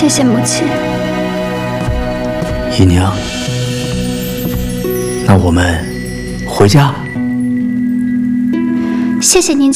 谢谢母亲。 姨娘，那我们回家。 谢谢您。